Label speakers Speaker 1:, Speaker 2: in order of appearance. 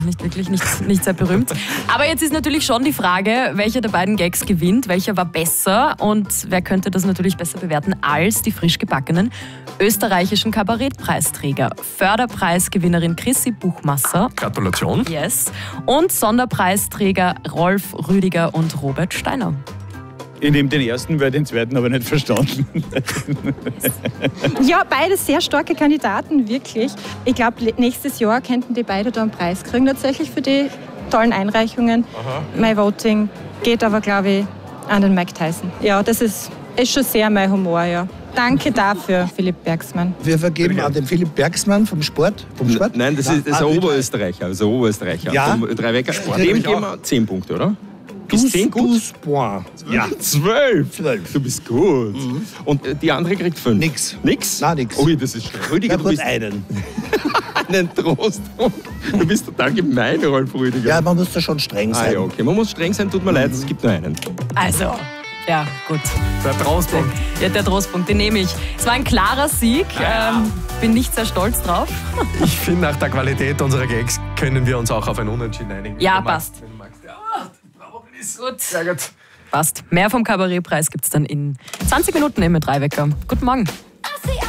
Speaker 1: Nicht sehr berühmt. Aber jetzt ist natürlich schon die Frage, welcher der beiden Gags gewinnt, welcher war besser und wer könnte das natürlich besser bewerten als die frisch gebackenen österreichischen Kabarettpreisträger. Förderpreisgewinnerin Chrissy Buchmasser.
Speaker 2: Gratulation.
Speaker 1: Yes. Und Sonderpreisträger Rolf Rüdiger und Robert Steiner.
Speaker 3: Ich nehme den ersten, weil den zweiten aber nicht verstanden.
Speaker 4: Ja, beide sehr starke Kandidaten, wirklich. Ich glaube, nächstes Jahr könnten die beide da einen Preis kriegen, tatsächlich für die tollen Einreichungen. Aha. Mein Voting geht aber, glaube ich, an den Mike Tyson. Ja, das ist schon sehr mein Humor, ja. Danke dafür, Philipp Bergsmann.
Speaker 5: Wir vergeben an den Philipp Bergsmann vom Sport.
Speaker 6: Nein, das ist ein Oberösterreicher. Also Oberösterreicher.
Speaker 5: Ja.
Speaker 6: Vom Dreiwecker Sport. Dem geben wir 10 Punkte, oder? Ist 10 gut?
Speaker 5: Ja.
Speaker 6: 12. Du bist gut. Mhm. Und die andere kriegt 5.
Speaker 5: Nix.
Speaker 6: Nix?
Speaker 5: Nein, nix.
Speaker 6: Ui, das ist schön. Rüdiger,
Speaker 5: du bist einen.
Speaker 6: Einen Trostpunkt. Du bbist total gemein, Rolf Rüdiger.
Speaker 5: Ja, man muss da schon streng sein.
Speaker 6: Ah, ja, okay. Man muss streng sein, tut mir leid, es gibt nur einen.
Speaker 1: Also, ja, gut.
Speaker 2: Der Trostpunkt.
Speaker 1: Ja, der Trostpunkt, den nehme ich. Es war ein klarer Sieg. Bin nicht sehr stolz drauf.
Speaker 2: Ich finde, nach der Qualität unserer Gags können wir uns auch auf ein Unentschieden einigen.
Speaker 1: Ja, passt. Gut.
Speaker 2: Sehr gut.
Speaker 1: Passt. Mehr vom Kabarettpreis gibt es dann in 20 Minuten im Dreiwecker. Guten Morgen.